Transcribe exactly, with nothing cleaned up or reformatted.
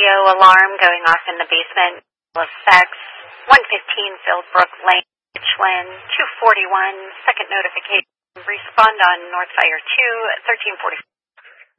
radio alarm going off in the basement. Effects, one fifteen Philbrook Lane, Richland, two forty-one, second notification. Respond on North Fire two, thirteen forty.